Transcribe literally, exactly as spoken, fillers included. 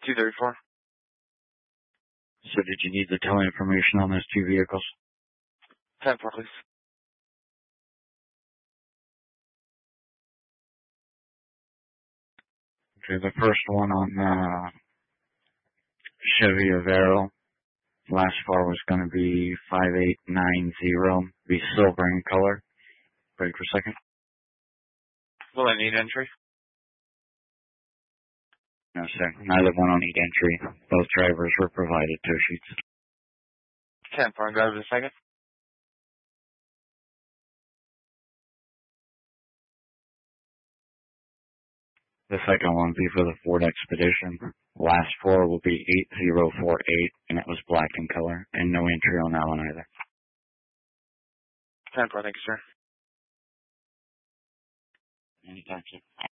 two thirty-four. So did you need the towing information on those two vehicles? ten four, please. Okay, the first one on uh, Chevy Avero, last four was going to be five eight nine zero, be silver in color. Wait for a second. Will I need entry? No, sir. Neither one will need entry. Both drivers were provided tow sheets. ten four, go to the second. The second one will be for the Ford Expedition. Last four will be eight zero four eight, and it was black in color, and no entry on that one either. ten four, thank you, sir. Anytime, sir.